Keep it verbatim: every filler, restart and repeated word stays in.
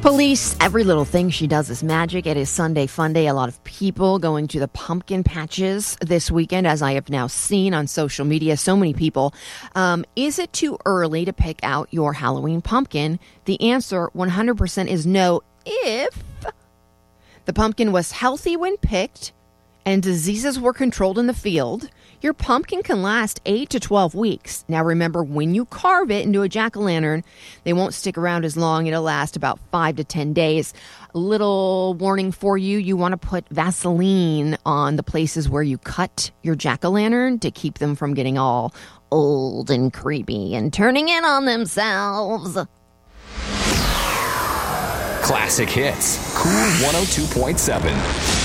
Police, every little thing she does is magic. It is Sunday Fun Day. A lot of people going to the pumpkin patches this weekend, as I have now seen on social media. So many people. Um, is it too early to pick out your Halloween pumpkin? The answer one hundred percent is no, if the pumpkin was healthy when picked and diseases were controlled in the field. Your pumpkin can last eight to twelve weeks. Now remember, when you carve it into a jack-o'-lantern, they won't stick around as long. It'll last about five to ten days. A little warning for you, you want to put Vaseline on the places where you cut your jack-o'-lantern to keep them from getting all old and creepy and turning in on themselves. Classic Hits, Cool one oh two point seven.